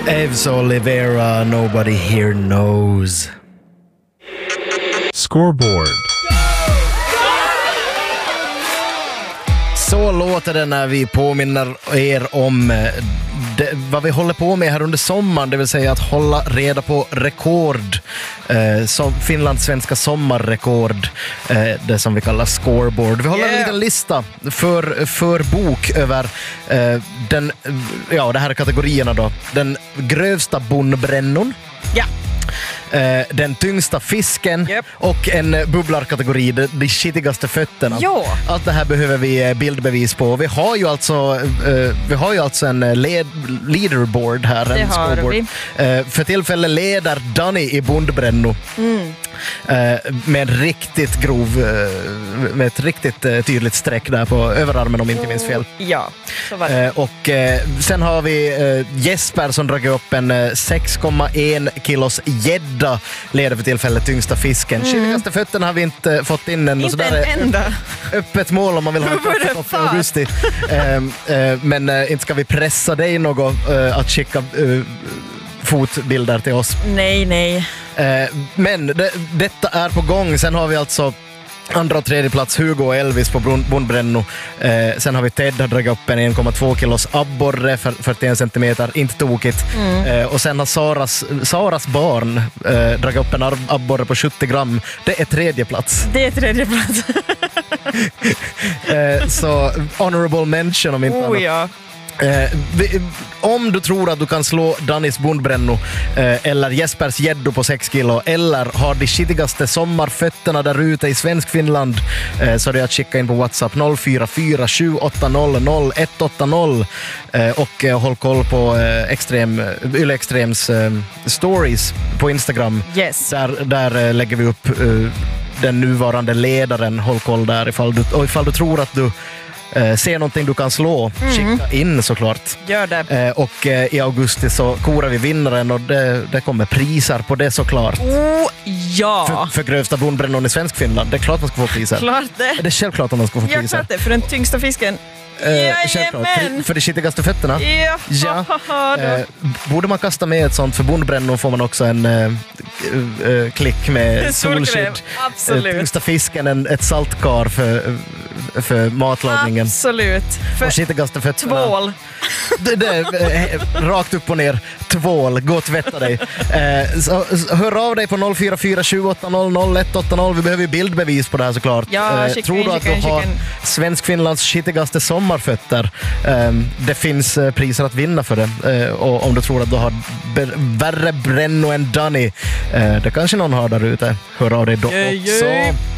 Eves Olivera, Nobody Here Knows. Scoreboard. Så låter det när vi påminner er om vad vi håller på med här under sommaren, det vill säga att hålla reda på rekord, som Finlands svenska sommarrekord, det som vi kallar scoreboard. Vi håller en liten lista för bok över det här kategorierna då. Den grövsta bondbrännon. Ja. Den tyngsta fisken och en bubblarkategori, de skitigaste fötterna. Jo. Allt det här behöver vi bildbevis på. Vi har ju alltså en leaderboard här. Det har vi. För tillfället leder Danny i bondbränno. Med ett riktigt tydligt streck där på överarmen om inte minns fel. Ja, så var det. Och sen har vi Jesper som dragit upp en 6,1 kilos gädda, leder för tillfället tyngsta fisken. Skitigaste fötterna har vi inte fått in än. Inte en enda. Öppet mål om man vill ha ett upp i augusti. Men inte ska vi pressa dig något att skicka fotbilder till oss. Nej. Men detta är på gång. Sen har vi alltså andra och tredje plats Hugo och Elvis på bondbränno. Sen har vi Ted har dragit upp en 1,2 kilos abborre för 41 centimeter, inte tokigt. Och sen har Saras barn dragit upp en abborre på 70 gram. Det är tredje plats. Så honorable mention om inte annat. Ja. Om du tror att du kan slå Dannys bondbränno eller Jespers gäddo på 6 kilo eller har de skitigaste sommarfötterna där ute i svensk Finland, så är det att skicka in på WhatsApp 044 780 0180 och håll koll på Yle Extrems stories på Instagram. Yes. Där lägger vi upp den nuvarande ledaren. Håll koll där ifall du tror att du se någonting du kan slå, skicka in såklart. Gör det. Och i augusti så korar vi vinnaren och det kommer priser på det såklart. Ja. För grövsta bondbrännon i svensk Finland. Det är klart man ska få priser. Klart det. Det är självklart att man ska få priser. Jag klart det, för den tyngsta fisken. Självklart. För de skitigaste fötterna. Ja. Borde man kasta med ett sånt för bondbrännon får man också en klick med solskydd. Absolut. Tyngsta fisken, ett saltkar för matlagningen. Absolut. Och skitigaste fötterna. Tvål. Rakt upp och ner. Tvål. Gå och tvätta dig. Så hör av dig på 044 780 0180. Vi behöver bildbevis på det här såklart. Ja, tror du att du har svensk-Finlands skitigaste sommarfötter? Det finns priser att vinna för det. Och om du tror att du har värre bränno än Danny, det kanske någon har där ute. Hör av dig då också.